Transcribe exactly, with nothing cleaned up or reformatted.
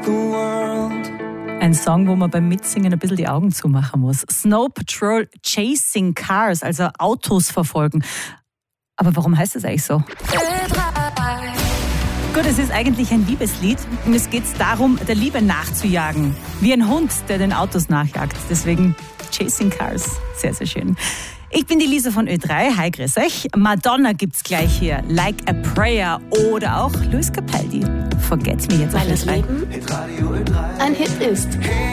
the world. Ein Song, wo man beim Mitsingen ein bisschen die Augen zumachen muss. Snow Patrol Chasing Cars, also Autos verfolgen. Aber warum heißt das eigentlich so? Gut, es ist eigentlich ein Liebeslied und es geht darum, der Liebe nachzujagen. Wie ein Hund, der den Autos nachjagt. Deswegen Chasing Cars. Sehr, sehr schön. Ich bin die Lisa von Ö drei. Hi, grüß euch. Madonna gibt's gleich hier. Like a Prayer. Oder auch Luis Capaldi. Forget Me jetzt auf Weil Ö das drei. Leben ein Hit ist.